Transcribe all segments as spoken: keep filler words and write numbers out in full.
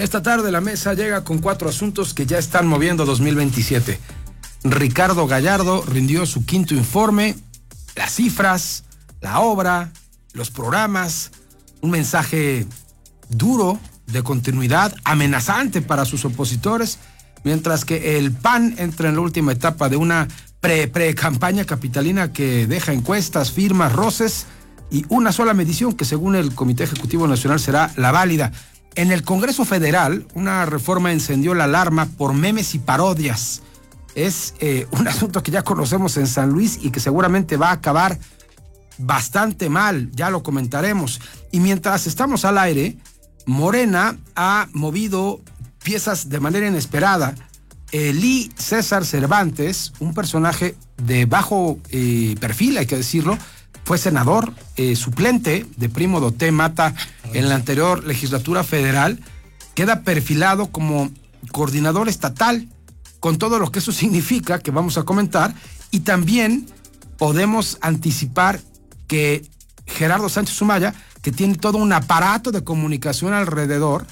Esta tarde la mesa llega con cuatro asuntos que ya están moviendo dos mil veintisiete. Ricardo Gallardo rindió su quinto informe, las cifras, la obra, los programas, un mensaje duro de continuidad, amenazante para sus opositores, mientras que el P A N entra en la última etapa de una pre-pre-campaña capitalina que deja encuestas, firmas, roces y una sola medición que según el Comité Ejecutivo Nacional será la válida. En el Congreso Federal, una reforma encendió la alarma por memes y parodias. Es eh, un asunto que ya conocemos en San Luis y que seguramente va a acabar bastante mal, ya lo comentaremos. Y mientras estamos al aire, Morena ha movido piezas de manera inesperada. Eh, Lee César Cervantes, un personaje de bajo eh, perfil, hay que decirlo, fue senador eh, suplente de Primo Doté Mata en la anterior legislatura federal, queda perfilado como coordinador estatal, con todo lo que eso significa, que vamos a comentar, y también podemos anticipar que Gerardo Sánchez Sumaya, que tiene todo un aparato de comunicación alrededor,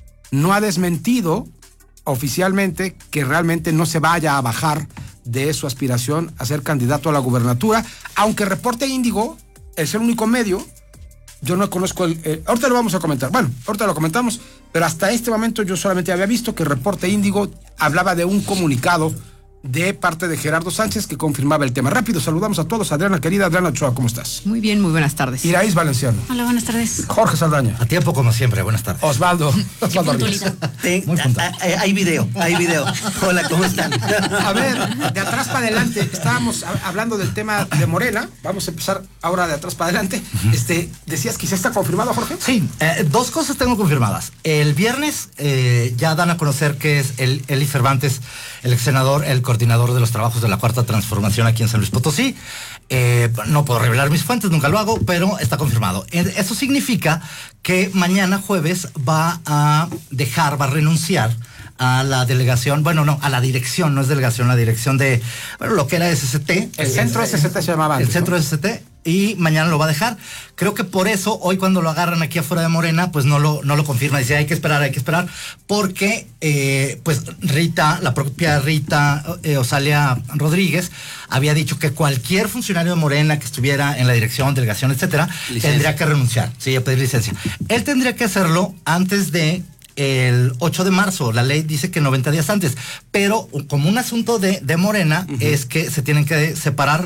no ha desmentido oficialmente que realmente no se vaya a bajar de su aspiración a ser candidato a la gubernatura, aunque Reporte Índigo, es el único medio, yo no conozco el... Eh, ahorita lo vamos a comentar, bueno, ahorita lo comentamos, pero hasta este momento yo solamente había visto que Reporte Índigo hablaba de un comunicado de parte de Gerardo Sánchez que confirmaba el tema. Rápido, saludamos a todos. Adriana, querida, Adriana Ochoa, ¿cómo estás? Muy bien, muy buenas tardes. Iraíz Valenciano. Hola, buenas tardes. Jorge Saldaña. A tiempo como siempre, buenas tardes. Osvaldo. Osvaldo Te, Muy puntual. a, a, hay video, hay video. Hola, ¿cómo están? A ver, de atrás para adelante, estábamos a, hablando del tema de Morena, vamos a empezar ahora de atrás para adelante. Este, decías que ya está confirmado, Jorge. Sí, eh, dos cosas tengo confirmadas. El viernes eh, ya dan a conocer que es el Eli Cervantes, el ex senador, el coordinador de los trabajos de la Cuarta Transformación aquí en San Luis Potosí. Eh, no puedo revelar mis fuentes, nunca lo hago, pero está confirmado. Eso significa que mañana jueves va a dejar, va a renunciar a la delegación, bueno, no, a la dirección, no es delegación, la dirección de, bueno, lo que era S S T. El centro S S T se llamaba antes, El centro ¿no? S S T, y mañana lo va a dejar. Creo que por eso, hoy cuando lo agarran aquí afuera de Morena, pues no lo, no lo confirma. Dice, hay que esperar, hay que esperar, porque, eh, pues Rita, la propia Rita eh, Osalia Rodríguez, había dicho que cualquier funcionario de Morena que estuviera en la dirección, delegación, etcétera, licencia. tendría que renunciar, sí, a pedir licencia. Él tendría que hacerlo antes de el ocho de marzo, la ley dice que noventa días antes, pero como un asunto de, de Morena uh-huh. es que se tienen que separar